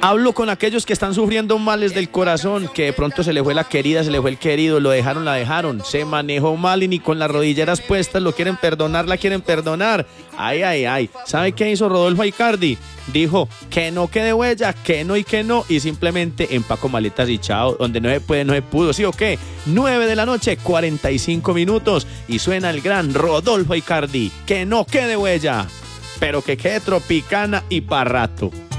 Hablo con aquellos que están sufriendo males del corazón, que de pronto se le fue la querida, se le fue el querido, lo dejaron, la dejaron, se manejó mal y ni con las rodilleras puestas lo quieren perdonar, la quieren perdonar. Ay, ay, ay. ¿Sabe qué hizo Rodolfo Aicardi? Dijo que no quede huella, que no, y simplemente empacó maletas y chao. Donde no se puede, no se pudo, ¿sí o qué? 9 de la noche, 45 minutos y suena el gran Rodolfo Aicardi. Que no quede huella, pero que quede Tropicana y pa' rato.